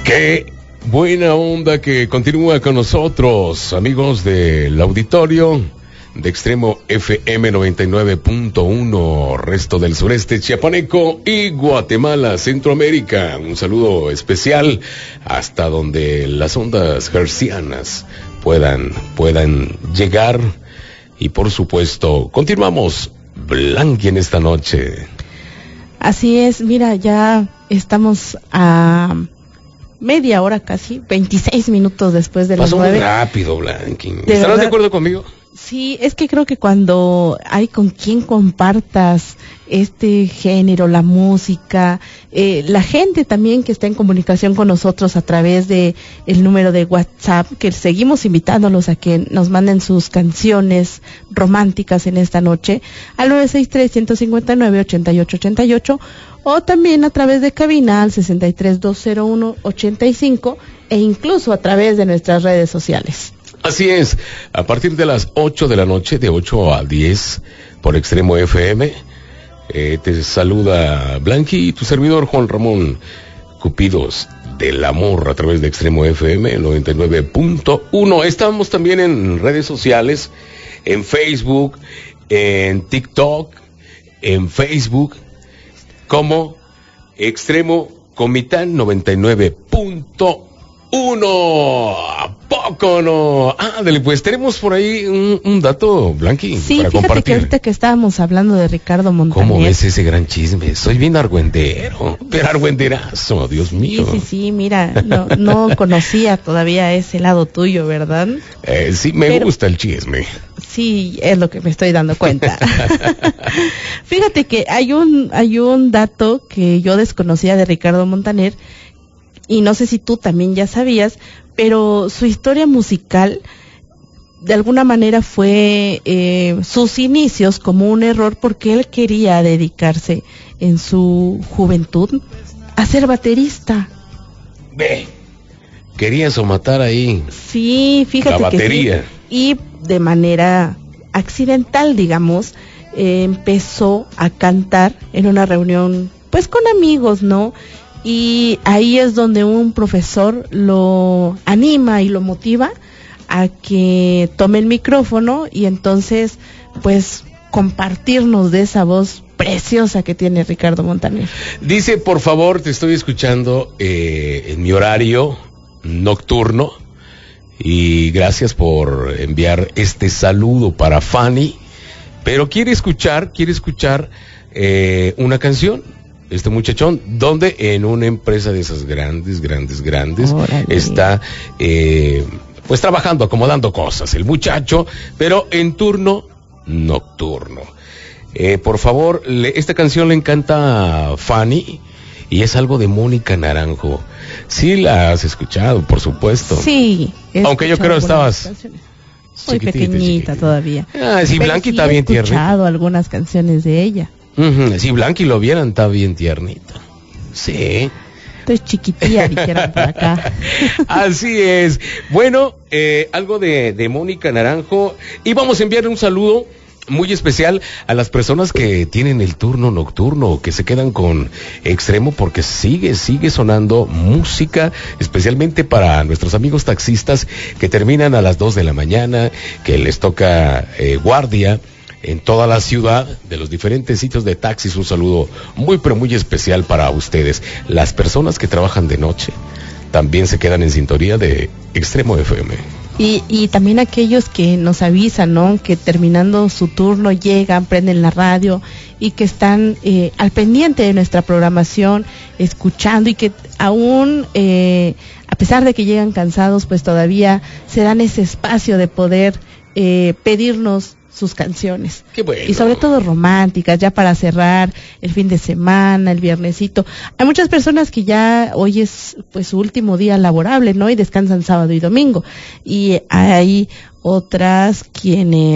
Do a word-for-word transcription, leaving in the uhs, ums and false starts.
Qué buena onda que continúa con nosotros, amigos del auditorio de Extremo F M noventa y nueve punto uno, resto del sureste chiapaneco y Guatemala, Centroamérica. Un saludo especial hasta donde las ondas hercianas puedan, puedan llegar. Y por supuesto, continuamos Blanqui en esta noche. Así es, mira, ya estamos a media hora casi, veintiséis minutos después de las Pasó nueve. muy rápido, Blanqui. ¿De ¿Estarás verdad? de acuerdo conmigo? Sí, es que creo que cuando hay con quien compartas este género, la música, eh, la gente también que está en comunicación con nosotros a través de el número de WhatsApp, que seguimos invitándolos a que nos manden sus canciones románticas en esta noche, al nueve seis tres, uno cinco nueve, ocho ocho ocho ocho, o también a través de cabina al sesenta y tres, dos cero uno, ochenta y cinco, e incluso a través de nuestras redes sociales. Así es, a partir de las ocho de la noche, de ocho a diez, por Extremo F M, eh, te saluda Blanqui y tu servidor Juan Ramón Cupidos del Amor a través de Extremo F M noventa y nueve punto uno. Estamos también en redes sociales, en Facebook, en TikTok, en Facebook, como Extremo Comitán noventa y nueve punto uno. ¿A poco no? Ándale, pues tenemos por ahí un, un dato, Blanqui, Sí, para fíjate compartir. que ahorita que estábamos hablando de Ricardo Montaner. ¿Cómo ves ese gran chisme? Soy bien argüendero, pero argüenderazo, Dios mío. Sí, sí, sí, mira, no, no conocía todavía ese lado tuyo, ¿verdad? Eh, sí, me Pero- gusta el chisme. Sí, es lo que me estoy dando cuenta. Fíjate que hay un hay un dato que yo desconocía de Ricardo Montaner, y no sé si tú también ya sabías, pero su historia musical de alguna manera fue eh, sus inicios como un error, porque él quería dedicarse en su juventud a ser baterista. Ve, querías o matar ahí Sí, fíjate la que sí. batería. Y de manera accidental, digamos, eh, empezó a cantar en una reunión, pues con amigos, ¿no? Y ahí es donde un profesor lo anima y lo motiva a que tome el micrófono y entonces, pues, compartirnos de esa voz preciosa que tiene Ricardo Montaner. Dice, por favor, te estoy escuchando eh, en mi horario nocturno y gracias por enviar este saludo para Fanny, pero quiere escuchar, quiere escuchar eh, una canción, este muchachón, donde en una empresa de esas grandes, grandes, grandes, Órale. está eh, pues trabajando, acomodando cosas, el muchacho, pero en turno nocturno. Eh, por favor, le, esta canción le encanta a Fanny y es algo de Mónica Naranjo. Sí la has escuchado, por supuesto. Sí. he Aunque yo escuchado creo estabas algunas canciones. Muy chiquitita, pequeñita chiquitita. todavía. Ah, sí, Pero Blanqui sí está he bien tiernita. escuchado algunas canciones de ella. Ujú, si Blanqui lo vieran, está bien tiernita. Sí. Estoy chiquitilla, dijeron por acá. Así es. Bueno, eh, algo de, de Mónica Naranjo. Y vamos a enviarle un saludo muy especial a las personas que tienen el turno nocturno, que se quedan con Extremo, porque sigue, sigue sonando música, especialmente para nuestros amigos taxistas que terminan a las dos de la mañana, que les toca eh, guardia en toda la ciudad, de los diferentes sitios de taxis. Un saludo muy, pero muy especial para ustedes. Las personas que trabajan de noche también se quedan en sintonía de Extremo F M. Y, y también aquellos que nos avisan, ¿no? Que terminando su turno llegan, prenden la radio y que están eh, al pendiente de nuestra programación, escuchando, y que aún, eh, a pesar de que llegan cansados, pues todavía se dan ese espacio de poder eh, pedirnos sus canciones. Qué bueno. Y sobre todo románticas, ya para cerrar el fin de semana, el viernesito. Hay muchas personas que ya hoy es pues su último día laborable, ¿no? Y descansan sábado y domingo. Y hay otras quienes